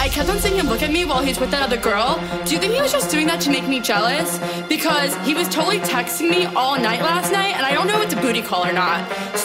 I kept on seeing him look at me while he's with that other girl. Do you think he was just doing that to make me jealous? Because he was totally texting me all night last night, and I don't know if it's a booty call or not.